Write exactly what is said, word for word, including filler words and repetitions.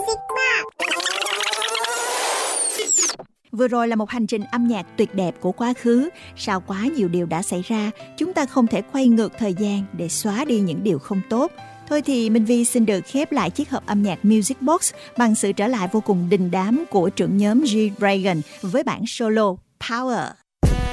Music Box. Vừa rồi là một hành trình âm nhạc tuyệt đẹp của quá khứ. Sau quá nhiều điều đã xảy ra, chúng ta không thể quay ngược thời gian để xóa đi những điều không tốt. Thôi thì Minh Vi xin được khép lại chiếc hộp âm nhạc Music Box bằng sự trở lại vô cùng đình đám của trưởng nhóm G-Dragon với bản solo Power.